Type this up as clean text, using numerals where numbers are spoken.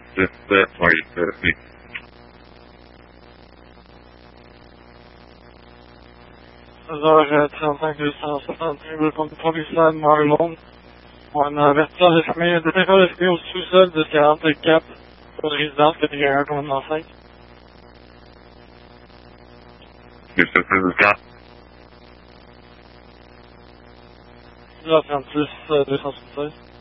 17, soyez servi. Alors, 35 268, le compte provincial Marlon. On a averti de chemin de terreur de au sous-sol de 44 pour une résidence catégorie 1 commandement 5. Monsieur le président, 36 276.